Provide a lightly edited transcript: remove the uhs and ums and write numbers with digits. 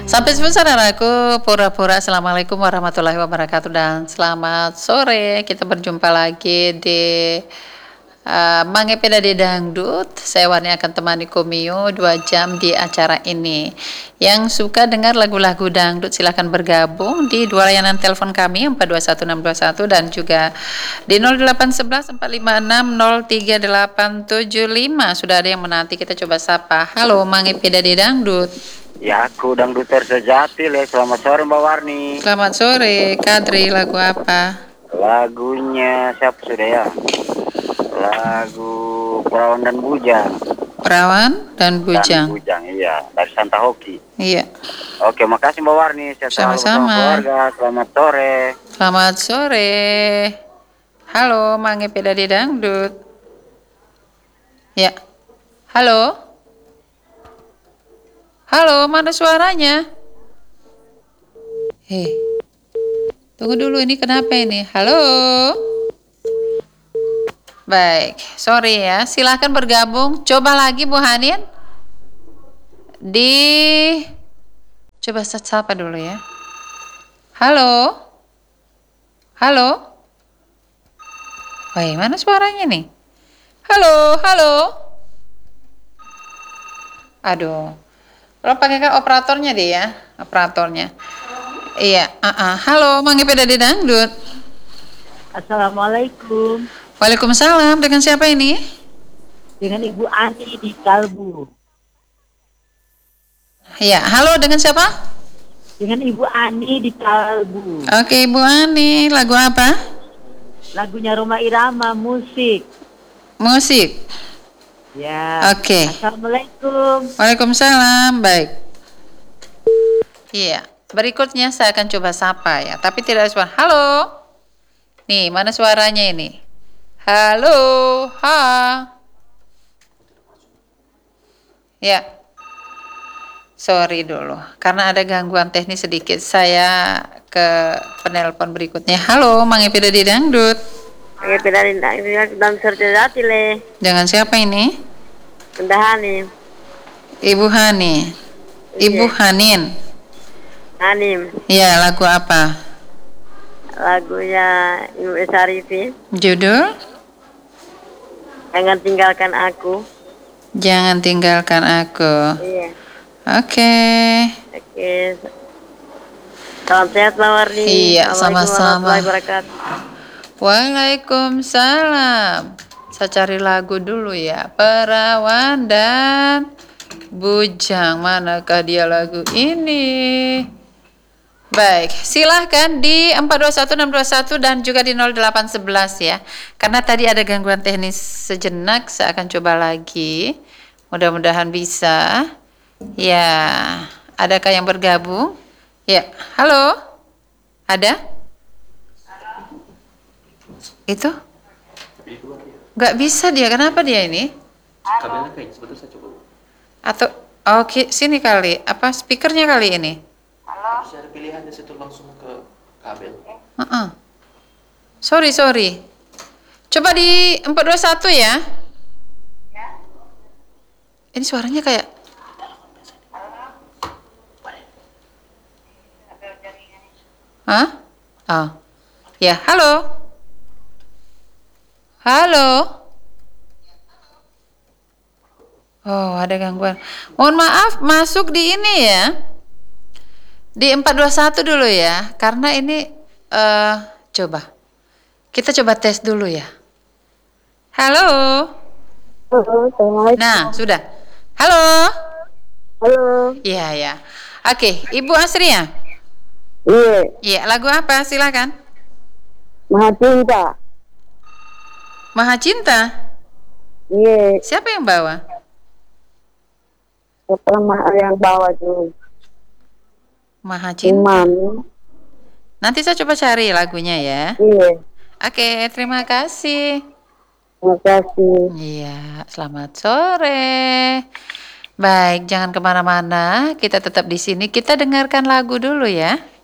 Sampai saudaraku, pura-pura assalamualaikum warahmatullahi wabarakatuh dan selamat sore. Kita berjumpa lagi di Mangepeda di Dangdut. Saya Warni akan temani Komio 2 jam di acara ini. Yang suka dengar lagu-lagu dangdut silahkan bergabung di dua layanan telepon kami 421621 dan juga di 0811 456 03875. Sudah ada yang menanti, kita coba sapa. Halo Mangepeda di Dangdut. Ya, aku dangduter sejati le. Selamat sore Mbak Warni. Selamat sore, Kadri. Lagu apa? Lagunya siapa sudah ya? Lagu Perawan dan Bujang. Perawan dan Bujang. Dan Bujang, iya. Dari Santa Hoki. Iya. Oke, makasih Mbak Warni. Sehat selalu bersama Sama-sama. keluarga. Selamat sore. Selamat sore. Halo, Mangepeda di Dangdut. Ya. Halo. Halo, mana suaranya? Tunggu dulu, ini kenapa ini? Halo. Baik, sorry ya. Silahkan bergabung. Coba lagi Bu Hanin. Coba sapa dulu ya. Halo. Halo. Wah, mana suaranya nih? Halo, halo. Aduh. Lo pakai kan operatornya deh ya, operatornya. Iya, halo, Mangepeda di Dangdut. Assalamualaikum. Waalaikumsalam, dengan siapa ini? Dengan Ibu Ani di Kalbu. Iya, halo, dengan siapa? Dengan Ibu Ani di Kalbu. Oke, Ibu Ani, lagu apa? Lagunya Roma Irama, musik. Musik. Ya. Oke. Assalamualaikum. Waalaikumsalam, baik. Iya, berikutnya saya akan coba sapa ya, tapi tidak ada suara. Halo. Nih, mana suaranya ini? Halo, Ya. Sorry dulu, karena ada gangguan teknis sedikit. Saya ke penelpon berikutnya. Halo, Mangepeda di Dangdut. Mangepeda di Dangdut dan sejati le. Jangan siapa ini? Bunda Hanim. Ibu Hani. Ibu Hanin. Hanim. Iya, lagu apa? Lagunya Ibu Esarifi. Judul? Jangan tinggalkan aku. Jangan tinggalkan aku. Iya. Oke. Salam sehat Mbak Warni. Iya, sama-sama. Warahmatullahi wabarakatuh. Waalaikumsalam. Saya cari lagu dulu ya. Perawan dan Bujang. Manakah dia lagu ini? Baik, silahkan di 421621 dan juga di 0811 ya. Karena tadi ada gangguan teknis sejenak, saya akan coba lagi. Mudah-mudahan bisa. Ya, adakah yang bergabung? Ya, halo? Ada? Itu? Nggak bisa dia, kenapa dia ini? Kabelnya kayaknya sebentar saya coba. Atau, oke, sini kali. Apa speakernya kali ini? Harus ada pilihan di situ langsung ke kabel. Sorry. Coba di 421 ya. Ini suaranya kayak Hah? Oh. Ya, halo. Halo. Oh, ada gangguan. Mohon maaf, masuk di ini ya. Di 421 dulu ya, karena ini coba. Kita coba tes dulu ya. Halo. Nah, sudah. Halo. Halo. Iya. Oke, Ibu Asria. Iya. Iya, lagu apa? Silakan. Maha Cinta. Maha Cinta. Iya. Siapa yang bawa? Setelah yang bawa tuh. Maha Cinta. Imam. Nanti saya coba cari lagunya ya. Iya. Oke, terima kasih. Terima kasih. Iya, selamat sore. Baik, jangan kemana-mana. Kita tetap di sini. Kita dengarkan lagu dulu ya.